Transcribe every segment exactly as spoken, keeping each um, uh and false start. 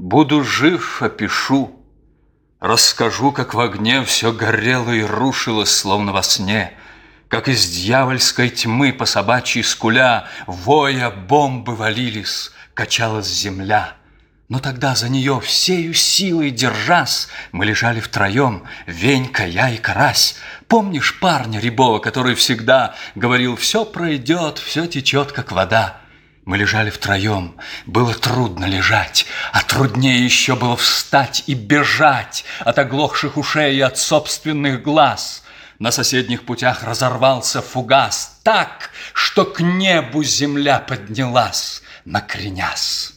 Буду жив, опишу, расскажу, как в огне все горело и рушилось, словно во сне, как из дьявольской тьмы по собачьей скуля, воя бомбы валились, качалась земля. Но тогда за нее всею силой держась, мы лежали втроем, Венька, я и Карась. Помнишь парня рябого, который всегда говорил: все пройдет, все течет, как вода? Мы лежали втроем, было трудно лежать, а труднее еще было встать и бежать от оглохших ушей и от собственных глаз. На соседних путях разорвался фугас так, что к небу земля поднялась, накренясь.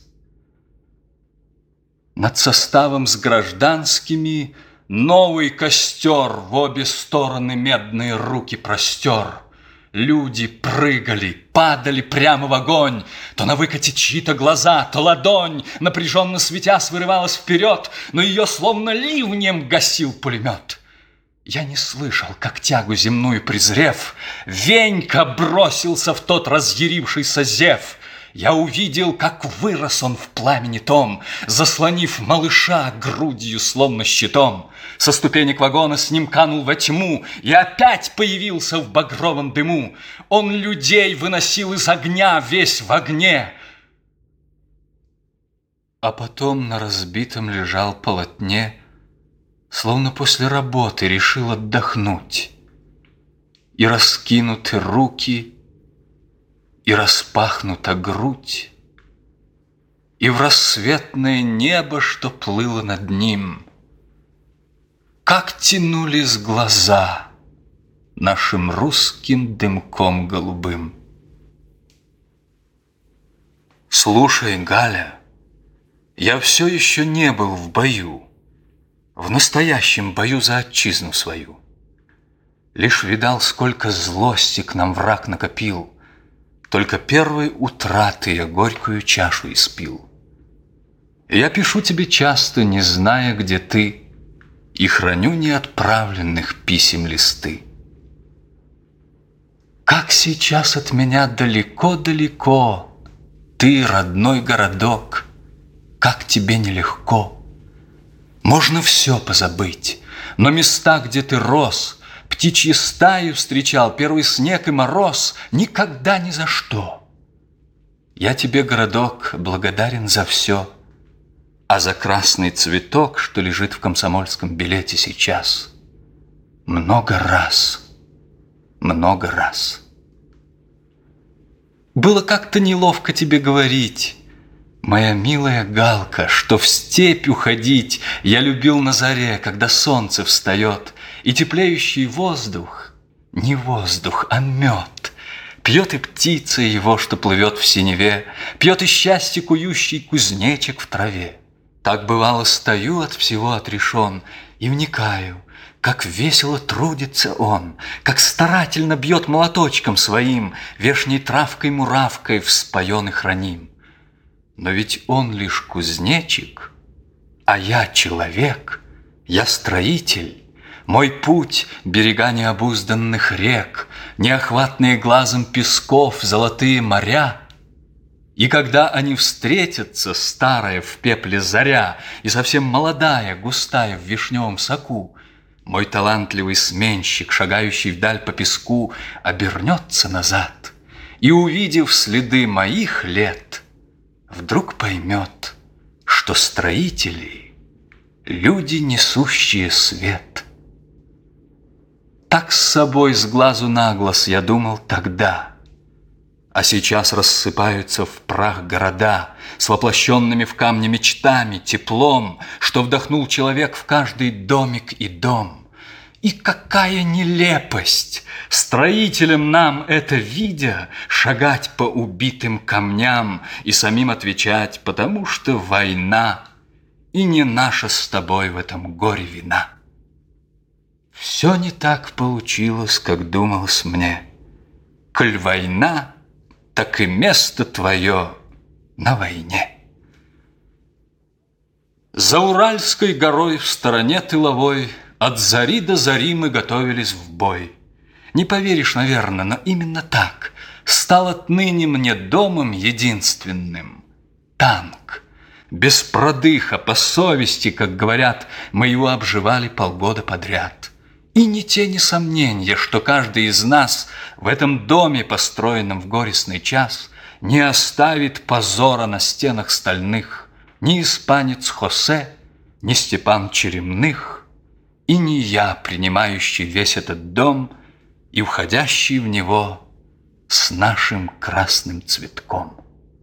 Над составом с гражданскими новый костер в обе стороны медные руки простер. Люди прыгали, падали прямо в огонь. То на выкате чьи-то глаза, то ладонь, напряженно светясь, вырывалась вперед, но ее словно ливнем гасил пулемет. Я не слышал, как, тягу земную презрев, Венька бросился в тот разъярившийся зев. Я увидел, как вырос он в пламени том, заслонив малыша грудью, словно щитом. Со ступенек вагона с ним канул во тьму и опять появился в багровом дыму. Он людей выносил из огня, весь в огне. А потом на разбитом лежал полотне, словно после работы решил отдохнуть. И раскинуты руки, и распахнута грудь, и в рассветное небо, что плыло над ним, как тянулись глаза нашим русским дымком голубым. Слушай, Галя, я все еще не был в бою, в настоящем бою за отчизну свою. Лишь видал, сколько злости к нам враг накопил. Только первой утраты я горькую чашу испил. Я пишу тебе часто, не зная, где ты, и храню неотправленных писем листы. Как сейчас от меня далеко-далеко ты, родной городок, как тебе нелегко. Можно все позабыть, но места, где ты рос, птичьи стаи встречал, первый снег и мороз, никогда ни за что. Я тебе, городок, благодарен за все, а за красный цветок, что лежит в комсомольском билете сейчас, много раз, много раз. Было как-то неловко тебе говорить, моя милая Галка, что в степь уходить я любил на заре, когда солнце встает, и теплеющий воздух, не воздух, а мед, пьет и птица его, что плывет в синеве, пьет и счастье кующий кузнечик в траве. Так бывало стою от всего отрешен и вникаю, как весело трудится он, как старательно бьет молоточком своим, вешней травкой-муравкой вспоен и храним. Но ведь он лишь кузнечик, а я человек, я строитель. Мой путь — берега необузданных рек, неохватные глазом песков золотые моря. И когда они встретятся, старая в пепле заря и совсем молодая, густая в вишневом соку, мой талантливый сменщик, шагающий вдаль по песку, обернется назад и, увидев следы моих лет, вдруг поймет, что строители — люди, несущие свет. Так с собой с глазу на глаз я думал тогда, а сейчас рассыпаются в прах города с воплощенными в камне мечтами, теплом, что вдохнул человек в каждый домик и дом. И какая нелепость! Строителям нам это видя, шагать по убитым камням и самим отвечать, потому что война, и не наша с тобой в этом горе вина. Все не так получилось, как думалось мне. Коль война, так и место твое на войне. За Уральской горой в стороне тыловой от зари до зари мы готовились в бой. Не поверишь, наверное, но именно так стал отныне мне домом единственным танк. Без продыха, по совести, как говорят, мы его обживали полгода подряд. И ни тени сомнения, что каждый из нас в этом доме, построенном в горестный час, не оставит позора на стенах стальных ни испанец Хосе, ни Степан Черемных, и не я, принимающий весь этот дом и входящий в него с нашим красным цветком.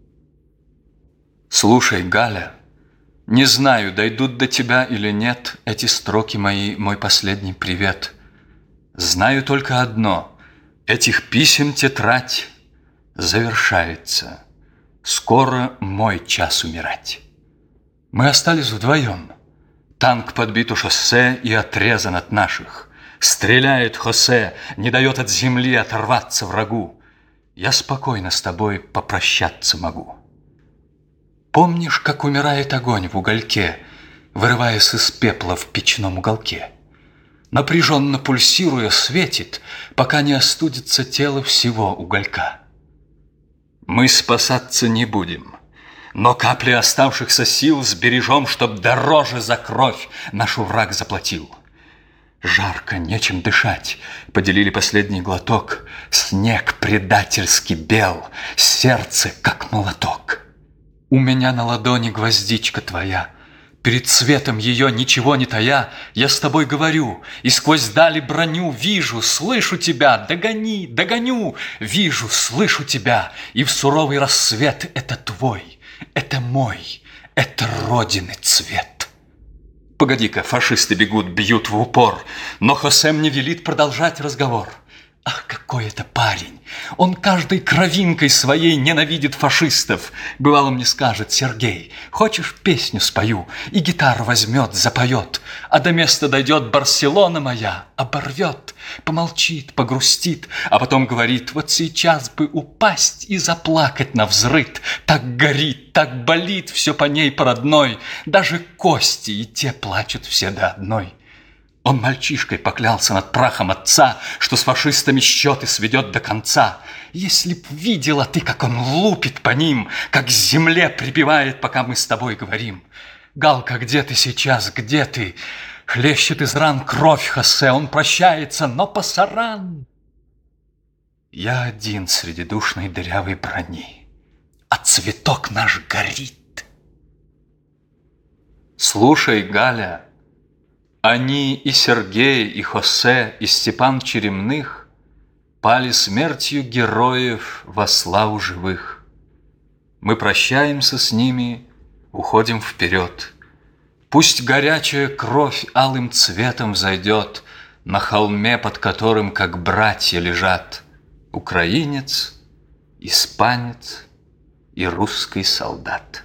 Слушай, Галя, не знаю, дойдут до тебя или нет эти строки мои, мой последний привет. Знаю только одно: этих писем тетрадь завершается. Скоро мой час умирать. Мы остались вдвоем. Танк подбит у шоссе и отрезан от наших. Стреляет Хосе, не дает от земли оторваться врагу. Я спокойно с тобой попрощаться могу. Помнишь, как умирает огонь в угольке, вырываясь из пепла в печном уголке? Напряженно пульсируя, светит, пока не остудится тело всего уголька. Мы спасаться не будем, но капли оставшихся сил сбережем, чтоб дороже за кровь наш враг заплатил. Жарко, нечем дышать, поделили последний глоток. Снег предательски бел, сердце как молоток. У меня на ладони гвоздичка твоя. Перед светом ее, ничего не тая, я с тобой говорю, и сквозь дали броню вижу, слышу тебя, догони, догоню. Вижу, слышу тебя, и в суровый рассвет это твой, это мой, это Родины цвет. Погоди-ка, фашисты бегут, бьют в упор, но Хосе мне велит продолжать разговор. Ах, какой это парень! Он каждой кровинкой своей ненавидит фашистов. Бывало мне скажет: Сергей, хочешь, песню спою? И гитару возьмет, запоет, а до места дойдет Барселона моя, оборвет, помолчит, погрустит, а потом говорит: вот сейчас бы упасть и заплакать навзрыд. Так горит, так болит все по ней по родной, даже кости и те плачут все до одной. Он мальчишкой поклялся над прахом отца, что с фашистами счеты сведет до конца. Если б видела ты, как он лупит по ним, как к земле прибивает, пока мы с тобой говорим. Галка, где ты сейчас, где ты? Хлещет из ран кровь Хосе, он прощается, но пасаран. Я один среди душной дырявой брони, а цветок наш горит. Слушай, Галя, они и Сергей, и Хосе, и Степан Черемных пали смертью героев во славу живых. Мы прощаемся с ними, уходим вперед. Пусть горячая кровь алым цветом взойдет на холме, под которым, как братья, лежат украинец, испанец и русский солдат.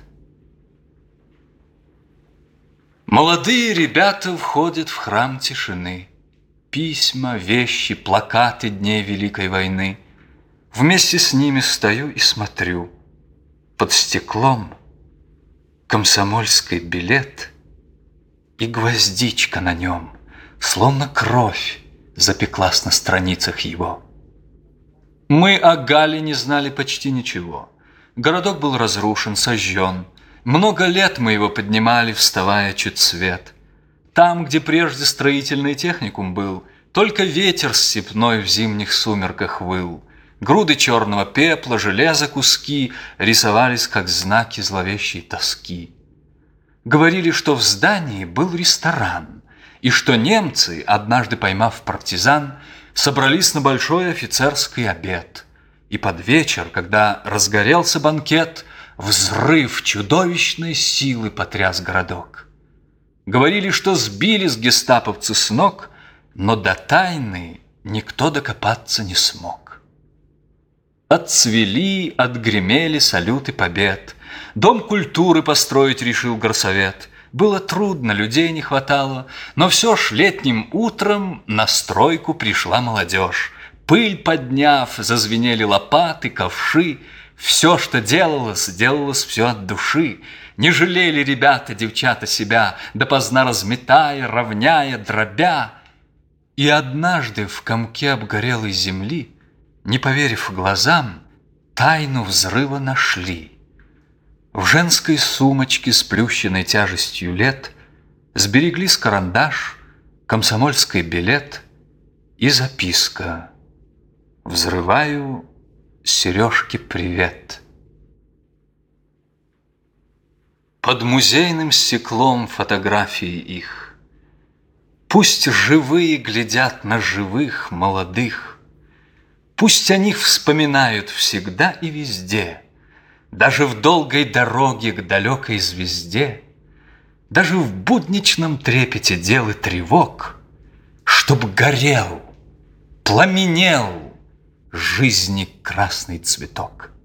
Молодые ребята входят в храм тишины. Письма, вещи, плакаты дней Великой войны. Вместе с ними стою и смотрю. Под стеклом комсомольский билет и гвоздичка на нем, словно кровь, запеклась на страницах его. Мы о Гале не знали почти ничего. Городок был разрушен, сожжен. Много лет мы его поднимали, вставая чуть свет. Там, где прежде строительный техникум был, только ветер степной в зимних сумерках выл. Груды черного пепла, железа куски рисовались, как знаки зловещей тоски. Говорили, что в здании был ресторан, и что немцы, однажды поймав партизан, собрались на большой офицерский обед. И под вечер, когда разгорелся банкет, взрыв чудовищной силы потряс городок. Говорили, что сбились гестаповцы с ног, но до тайны никто докопаться не смог. Отцвели, отгремели салюты побед. Дом культуры построить решил горсовет. Было трудно, людей не хватало, но все ж летним утром на стройку пришла молодежь. Пыль подняв, зазвенели лопаты, ковши. Все, что делалось, делалось все от души. Не жалели ребята, девчата себя, допоздна разметая, равняя, дробя. И однажды в комке обгорелой земли, не поверив глазам, тайну взрыва нашли. В женской сумочке, сплющенной тяжестью лет, сбереглись карандаш, комсомольский билет и записка: «Взрываю сережки, привет». Под музейным стеклом фотографии их. Пусть живые глядят на живых, молодых. Пусть о них вспоминают всегда и везде, даже в долгой дороге к далекой звезде, даже в будничном трепете дел и тревог, чтоб горел, пламенел жизни красный цветок.